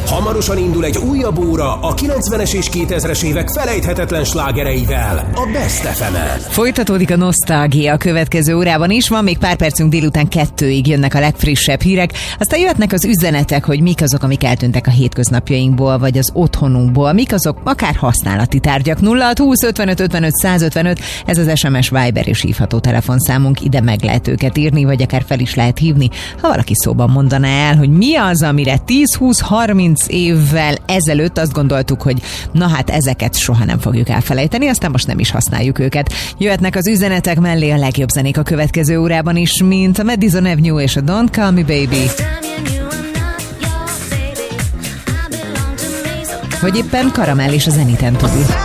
Hamarosan indul egy újabb óra a 90-es és 2000-es évek felejthetetlen slágereivel a Best FM-en. Folytatódik a nosztalgia a következő órában is, van még pár percünk, délután 2-ig jönnek a legfrissebb hírek, aztán jöhetnek az üzenetek, hogy mik azok, amik eltűntek a hétköznapjainkból, vagy az otthonunkból, mik azok, akár használati tárgyak. 0620 55 55 155, ez az SMS, Viber és hívható telefonszámunk, ide meg lehet őket írni, vagy akár fel is lehet hívni, ha valaki szóban mondaná el, hogy mi az, amire 10-20-30 évvel ezelőtt azt gondoltuk, hogy na hát ezeket soha nem fogjuk elfelejteni, aztán most nem is használjuk őket. Jöhetnek az üzenetek mellé a legjobb zenék a következő órában is, mint a Madison Avenue és a Don't Call Me Baby. Vagy éppen Karamell és a Zeniten túl.